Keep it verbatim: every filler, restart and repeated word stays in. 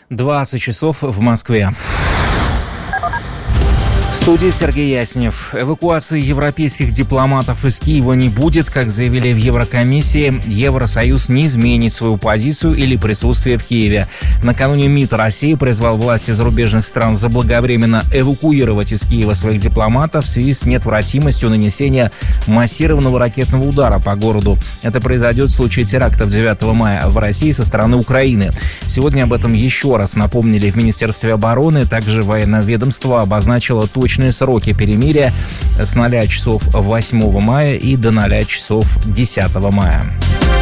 двадцать часов в Москве. В студии Сергей Яснев. Эвакуации европейских дипломатов из Киева не будет. Как заявили в Еврокомиссии, Евросоюз не изменит свою позицию или присутствие в Киеве. Накануне МИД России призвал власти зарубежных стран заблаговременно эвакуировать из Киева своих дипломатов в связи с неотвратимостью нанесения массированного ракетного удара по городу. Это произойдет в случае терактов девятого мая в России со стороны Украины. Сегодня об этом еще раз напомнили в Министерстве обороны. Также военное ведомство обозначило точно сроки перемирия с ноля часов восьмого мая и до ноля часов десятого мая.